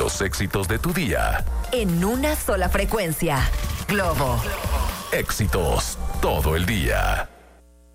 los éxitos de tu día. En una sola frecuencia. Globo. Éxitos todo el día.